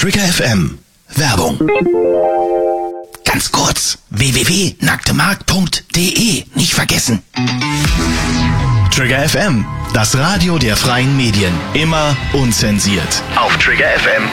Trigger FM. Werbung. Ganz kurz, www.nacktemarkt.de, nicht vergessen. Trigger FM, das Radio der freien Medien. Immer unzensiert. Auf triggerfm.de.